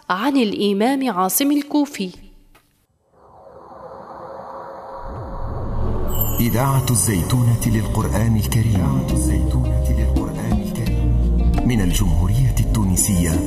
عن الإمام عاصم الكوفي. إذاعة الزيتونة للقرآن الكريم من الجمهورية التونسية